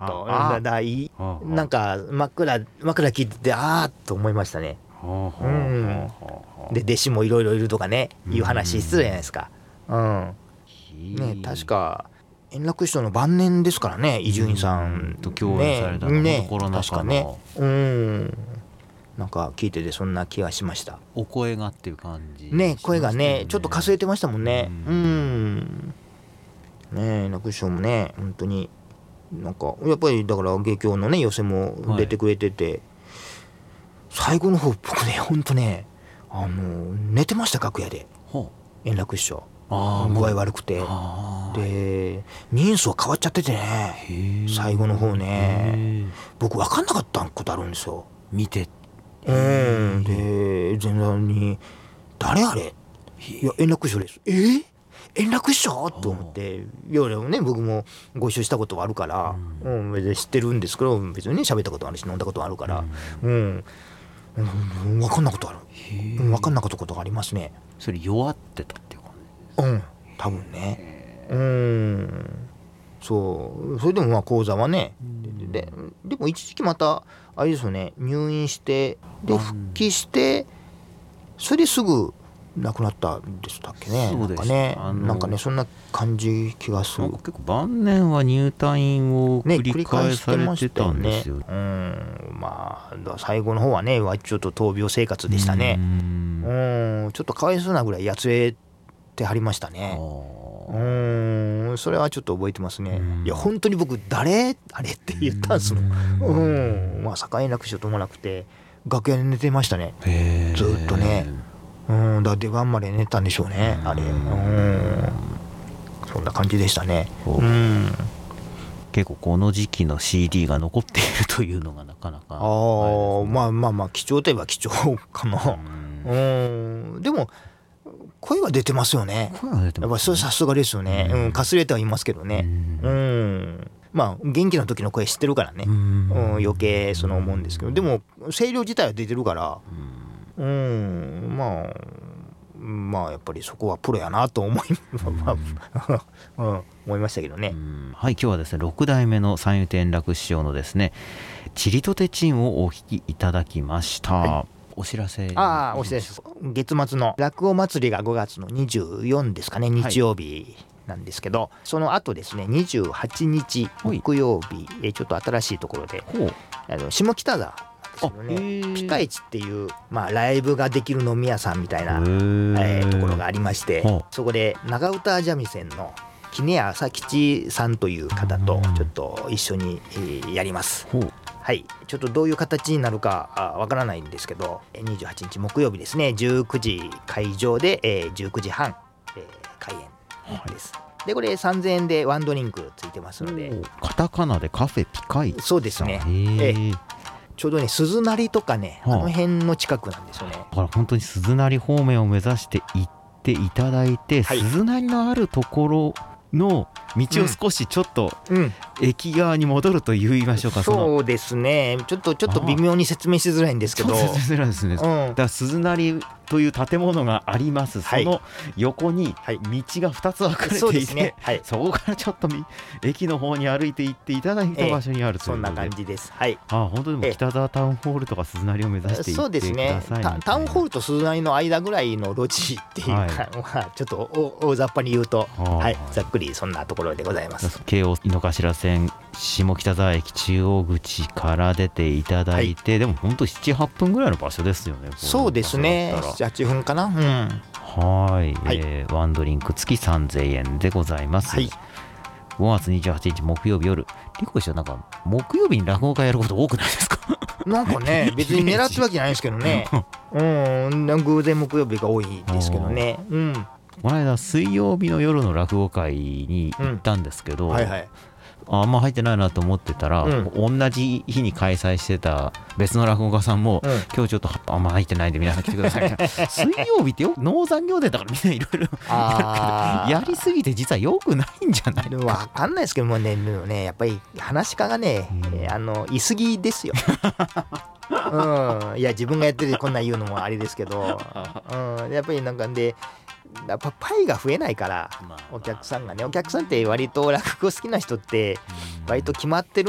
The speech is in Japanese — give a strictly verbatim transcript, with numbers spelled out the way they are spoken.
とあだだいああなんか枕枕聞いててあーっと思いましたね。 はあうんはあはあで弟子もいろいろいるとかねうんいう話してたじゃないですか。うんね確か円楽師匠の晩年ですからね伊集院さんと共演されたの、 ね本当コロナ禍の、 確かねうんなんか聞いててそんな気がしましたお声がっていう感じね声がねちょっとかすれててましたもんねううんんね円楽師匠もね本当になんかやっぱりだから芸協のね寄席も出てくれてて、最後の方僕ねほんとねあの寝てました楽屋でほ円楽師匠うあ具合悪くてあで人相変わっちゃっててね最後の方ね僕分かんなかったことあるんですよ。 見てうんで前座に「誰あれ?」いや円楽師匠です。え円楽師匠と思っていやいやね僕もご一緒したことはあるから、うん別に知ってるんですけど別にね喋ったことあるし飲んだことあるからうんうん分かんなことあるうん分かんなかったことがありますね。 それ弱ってたっていう感うん多分ねうんそうそれでもまあ講座はねでででも一時期またあれですよね入院してで復帰してそれですぐ亡くなったんでしたっけね。 そうですなんかねあのなんかねそんな感じ気がするじなんか結構晩年は入退院をね繰り返されてたんですよ、 繰り返してましたよねうんまあだから最後の方はねはちょっと闘病生活でしたねうんうんちょっとかわいそうなぐらいやつれてはりましたね。うーんそれはちょっと覚えてますね。いや本当に僕誰あれって言ったんですもん。うんまあ境なくしようともなくて楽屋で寝てましたねずっとね。うんだ出番まで寝たんでしょうねあれ。うんそんな感じでしたね。うん結構この時期の シーディー が残っているというのがなかなかああまあまあまあ貴重といえば貴重かな。うんでも声は出てますよね。 声が出てますねやっぱそれさすがですよね。うんかすれてはいますけどね。うんまあ元気の時の声知ってるからね。うん余計その思うんですけどでも声量自体は出てるからうんまあまあやっぱりそこはプロやなと思いうん思いましたけどね。 はい今日はですねろく代目の三遊亭円楽師匠のですねちりとてちんをお聞きいただきました、はいお知らせああお知らせです月末の落語祭りがごがつのにじゅうよっかですかね日曜日なんですけど、はい、その後ですねにじゅうはちにち木曜日えちょっと新しいところであの下北沢ですよねピカイチっていう、まあ、ライブができる飲み屋さんみたいな、えー、ところがありましてそこで長唄三味線の杵屋朝吉さんという方とちょっと一緒に、えー、やります。はい、ちょっとどういう形になるかわからないんですけどにじゅうはちにち木曜日ですねじゅうくじ会場で、えー、じゅうくじはん、えー、開演です、はい、でこれさんぜんえんでワンドリンクついてますのでカタカナでカフェピカイチそうですね、えー、ちょうどね鈴なりとかね、はあ、あの辺の近くなんですよね。 だから本当に鈴なり方面を目指して行っていただいて、はい、鈴なりのあるところの道を少しちょっと駅側に戻ると言いましょうか、 うん、 そのそうですねちょっとちょっと微妙に説明しづらいんですけど説明しづらいですね、うん、だから鈴なりという建物があります、はい、その横に道がふたつ分かれていて、はい そ, ねはい、そこからちょっと駅の方に歩いて行っていただいた場所にあるという、 えー、そんな感じです。はい、 あ本当にも北沢タウンホールとか鈴なりを目指して行ってくださいみたいな。そうですね タ, タウンホールと鈴なりの間ぐらいの路地っていうか、はいまあ、ちょっと大雑把に言うと、はい、ざっくりそんなところでございます。 京王井の頭線下北沢駅中央口から出ていただいて、はい、でも本当ななはっぷんぐらいの場所ですよね。 そうですねななはちふんかな、うん、 はい、はいえー、ワンドリンク付きさんぜんえんでございます、はい、ごがつにじゅうはちにち木曜日夜リコでしょなんか木曜日に落語会やること多くないですかなんかね別に狙ってるわけじゃないですけどねうん偶然木曜日が多いですけどね。うんこの間水曜日の夜の落語会に行ったんですけど、うんはいはい、あんま入ってないなと思ってたら、うん、同じ日に開催してた別の落語家さんも、うん、今日ちょっとあんま入ってないんで皆さん来てください水曜日ってよ農産業でだからみんないろいろやりすぎて実は良くないんじゃないのか分かんないですけども ね, ねやっぱり話し家がね、うん、あの言い過ぎですようん、いや自分がやっててこんなん言うのもあれですけど、うん、やっぱりなんかでやっぱパイが増えないからお客さんがねお客さんって割と落語好きな人って割と決まってる